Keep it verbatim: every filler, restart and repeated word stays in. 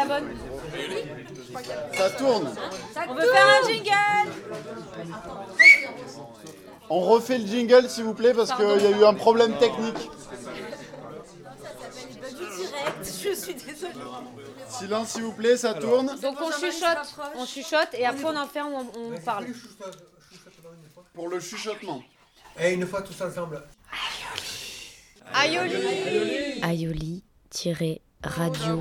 bonne. Ça tourne. On veut faire un jingle. On refait le jingle s'il vous plaît parce qu'il y a eu un problème technique. Je suis désolée. Silence s'il vous plaît, ça tourne. Donc on chuchote, on chuchote et après on en fait, on, on parle. Pour le chuchotement. Et une fois tous ensemble. Aioli. Aioli-radio